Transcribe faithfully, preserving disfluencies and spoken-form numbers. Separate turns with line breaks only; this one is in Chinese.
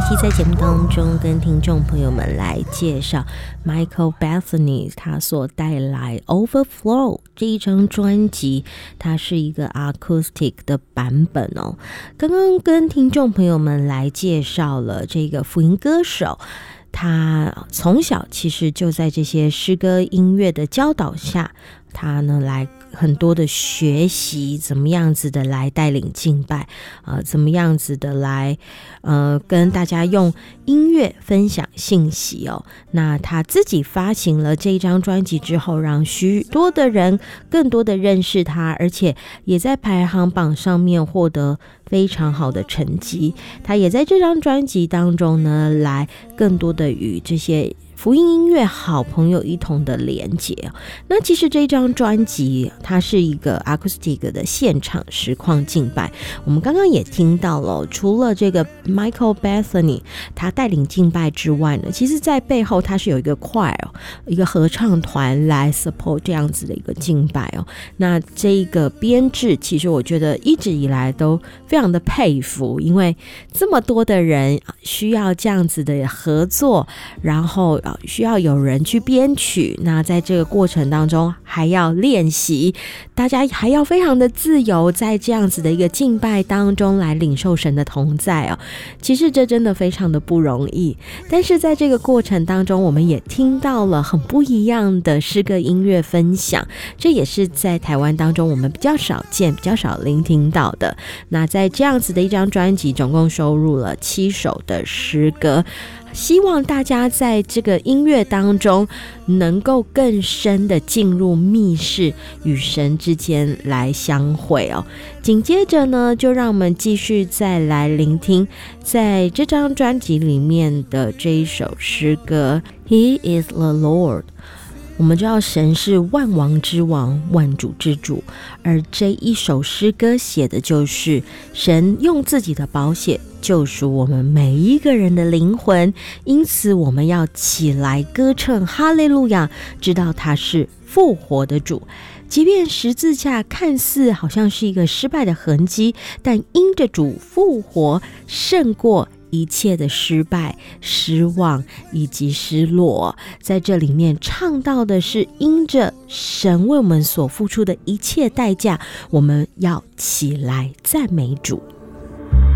期在节目当中跟听众朋友们来介绍 Michael Bethany 他所带来 Overflow 这一张专辑，它是一个 acoustic 的版本哦。刚刚跟听众朋友们来介绍了这个福音歌手，他从小其实就在这些诗歌音乐的教导下，他呢来很多的学习怎么样子的来带领敬拜，呃，怎么样子的来呃跟大家用音乐分享信息哦。那他自己发行了这张专辑之后，让许多的人更多的认识他，而且也在排行榜上面获得非常好的成绩。他也在这张专辑当中呢，来更多的与这些福音音乐好朋友一同的连结。那其实这张专辑它是一个 acoustic 的现场实况敬拜，我们刚刚也听到了，除了这个 Michael Bethany 他带领敬拜之外呢，其实在背后他是有一个 choir 一个合唱团来 support 这样子的一个敬拜哦。那这个编制其实我觉得一直以来都非常的佩服，因为这么多的人需要这样子的合作，然后需要有人去编曲，那在这个过程当中还要练习，大家还要非常的自由，在这样子的一个敬拜当中来领受神的同在哦。其实这真的非常的不容易，但是在这个过程当中，我们也听到了很不一样的诗歌音乐分享，这也是在台湾当中我们比较少见、比较少聆听到的。那在这样子的一张专辑，总共收录了七首的诗歌，希望大家在这个音乐当中能够更深的进入密室，与神之间来相会哦。紧接着呢，就让我们继续再来聆听在这张专辑里面的这一首诗歌 He is the Lord。我们知道神是万王之王，万主之主，而这一首诗歌写的就是神用自己的宝血救赎我们每一个人的灵魂，因此我们要起来歌唱哈利路亚，知道他是复活的主。即便十字架看似好像是一个失败的痕迹，但因着主复活胜过一切的失败、失望以及失落。在这里面唱到的是因着神为我们所付出的一切代价，我们要起来赞美主。